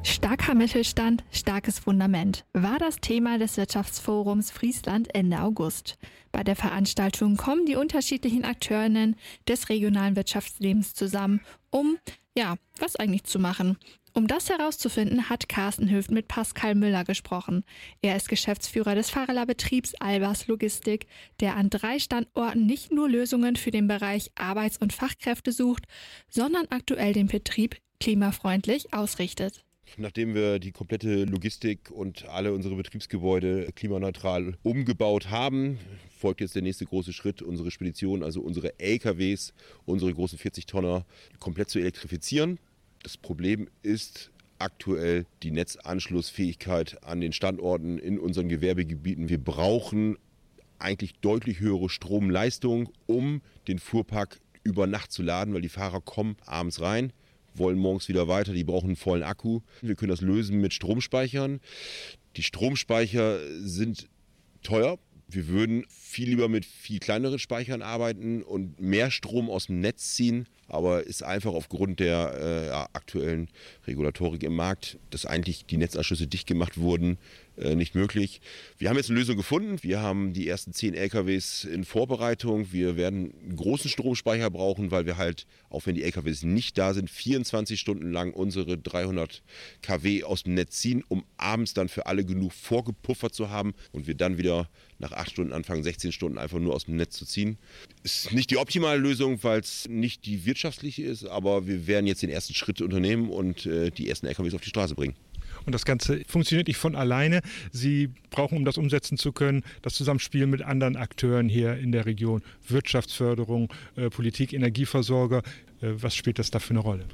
Starker Mittelstand, starkes Fundament war das Thema des Wirtschaftsforums Friesland Ende August. Bei der Veranstaltung kommen die unterschiedlichen Akteurinnen des regionalen Wirtschaftslebens zusammen, um, was eigentlich zu machen. Um das herauszufinden, hat Carsten Höft mit Pascal Müller gesprochen. Er ist Geschäftsführer des Fahrerbetriebs Albers Logistik, der an 3 Standorten nicht nur Lösungen für den Bereich Arbeits- und Fachkräfte sucht, sondern aktuell den Betrieb klimafreundlich ausrichtet. Nachdem wir die komplette Logistik und alle unsere Betriebsgebäude klimaneutral umgebaut haben, folgt jetzt der nächste große Schritt, unsere Spedition, also unsere LKWs, unsere großen 40-Tonner komplett zu elektrifizieren. Das Problem ist aktuell die Netzanschlussfähigkeit an den Standorten in unseren Gewerbegebieten. Wir brauchen eigentlich deutlich höhere Stromleistung, um den Fuhrpark über Nacht zu laden, weil die Fahrer kommen abends rein, wollen morgens wieder weiter, die brauchen einen vollen Akku. Wir können das lösen mit Stromspeichern. Die Stromspeicher sind teuer. Wir würden viel lieber mit viel kleineren Speichern arbeiten und mehr Strom aus dem Netz ziehen, aber ist einfach aufgrund der aktuellen Regulatorik im Markt, dass eigentlich die Netzanschlüsse dicht gemacht wurden, nicht möglich. Wir haben jetzt eine Lösung gefunden. Wir haben die ersten 10 LKWs in Vorbereitung. Wir werden einen großen Stromspeicher brauchen, weil wir halt, auch wenn die LKWs nicht da sind, 24 Stunden lang unsere 300 kW aus dem Netz ziehen, um abends dann für alle genug vorgepuffert zu haben und wir dann wieder nach 8 Stunden anfangen, 16 Stunden einfach nur aus dem Netz zu ziehen. Ist nicht die optimale Lösung, weil es nicht die wirtschaftliche ist, aber wir werden jetzt den ersten Schritt unternehmen und die ersten LKWs auf die Straße bringen. Und das Ganze funktioniert nicht von alleine. Sie brauchen, um das umsetzen zu können, das Zusammenspiel mit anderen Akteuren hier in der Region. Wirtschaftsförderung, Politik, Energieversorger. Was spielt das da für eine Rolle?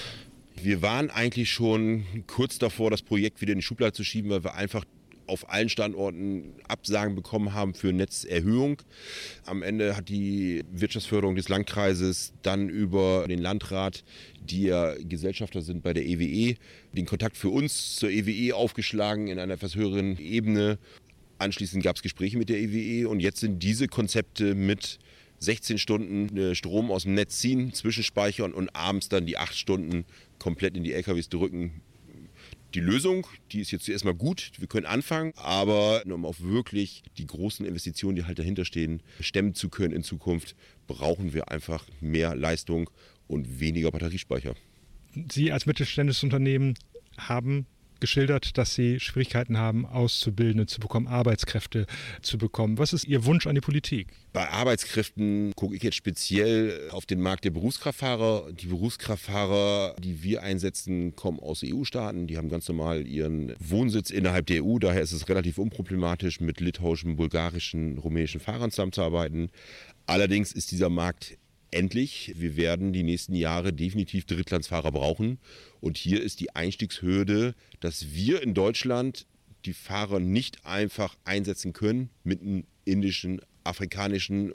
Wir waren eigentlich schon kurz davor, das Projekt wieder in die Schublade zu schieben, weil wir einfach auf allen Standorten Absagen bekommen haben für Netzerhöhung. Am Ende hat die Wirtschaftsförderung des Landkreises dann über den Landrat, die ja Gesellschafter sind bei der EWE, den Kontakt für uns zur EWE aufgeschlagen in einer etwas höheren Ebene. Anschließend gab es Gespräche mit der EWE und jetzt sind diese Konzepte mit 16 Stunden Strom aus dem Netz ziehen, zwischenspeichern und abends dann die 8 Stunden komplett in die LKWs drücken. Die Lösung, die ist jetzt erstmal gut, wir können anfangen, aber um auch wirklich die großen Investitionen, die halt dahinter stehen, stemmen zu können in Zukunft, brauchen wir einfach mehr Leistung und weniger Batteriespeicher. Sie als mittelständisches Unternehmen haben geschildert, dass Sie Schwierigkeiten haben, Auszubildende zu bekommen, Arbeitskräfte zu bekommen. Was ist Ihr Wunsch an die Politik? Bei Arbeitskräften gucke ich jetzt speziell auf den Markt der Berufskraftfahrer. Die Berufskraftfahrer, die wir einsetzen, kommen aus EU-Staaten. Die haben ganz normal ihren Wohnsitz innerhalb der EU. Daher ist es relativ unproblematisch, mit litauischen, bulgarischen, rumänischen Fahrern zusammenzuarbeiten. Allerdings ist dieser Markt endlich. Wir werden die nächsten Jahre definitiv Drittlandsfahrer brauchen. Und hier ist die Einstiegshürde, dass wir in Deutschland die Fahrer nicht einfach einsetzen können mit einem indischen, afrikanischen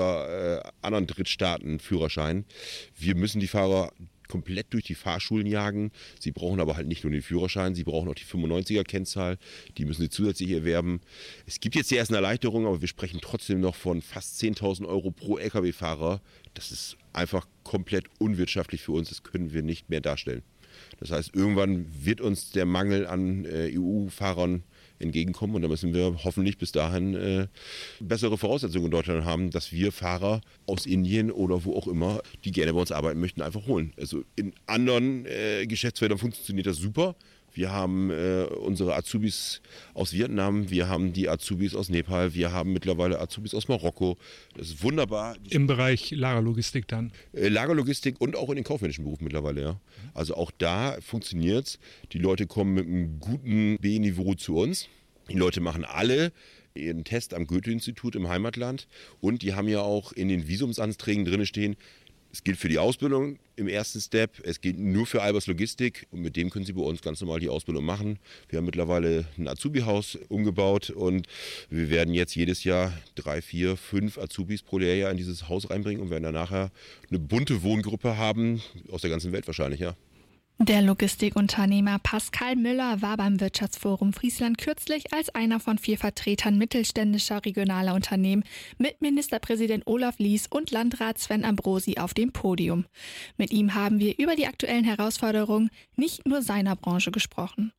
oder anderen Drittstaaten-Führerschein. Wir müssen die Fahrer komplett durch die Fahrschulen jagen. Sie brauchen aber halt nicht nur den Führerschein, sie brauchen auch die 95er-Kennzahl. Die müssen sie zusätzlich erwerben. Es gibt jetzt die ersten Erleichterungen, aber wir sprechen trotzdem noch von fast 10.000 Euro pro Lkw-Fahrer. Das ist einfach komplett unwirtschaftlich für uns. Das können wir nicht mehr darstellen. Das heißt, irgendwann wird uns der Mangel an EU-Fahrern entgegenkommen und da müssen wir hoffentlich bis dahin bessere Voraussetzungen in Deutschland haben, dass wir Fahrer aus Indien oder wo auch immer, die gerne bei uns arbeiten möchten, einfach holen. Also in anderen Geschäftsfeldern funktioniert das super. Wir haben unsere Azubis aus Vietnam, wir haben die Azubis aus Nepal, wir haben mittlerweile Azubis aus Marokko. Das ist wunderbar. Im Bereich Lagerlogistik dann? Lagerlogistik und auch in den kaufmännischen Berufen mittlerweile, ja. Also auch da funktioniert's. Die Leute kommen mit einem guten B-Niveau zu uns. Die Leute machen alle ihren Test am Goethe-Institut im Heimatland und die haben ja auch in den Visumsanträgen drin stehen, es gilt für die Ausbildung im ersten Step, es gilt nur für Albers Logistik und mit dem können Sie bei uns ganz normal die Ausbildung machen. Wir haben mittlerweile ein Azubi-Haus umgebaut und wir werden jetzt jedes Jahr 3, 4, 5 Azubis pro Lehrjahr in dieses Haus reinbringen und werden dann nachher eine bunte Wohngruppe haben, aus der ganzen Welt wahrscheinlich, ja. Der Logistikunternehmer Pascal Müller war beim Wirtschaftsforum Friesland kürzlich als einer von 4 Vertretern mittelständischer regionaler Unternehmen mit Ministerpräsident Olaf Lies und Landrat Sven Ambrosi auf dem Podium. Mit ihm haben wir über die aktuellen Herausforderungen nicht nur seiner Branche gesprochen.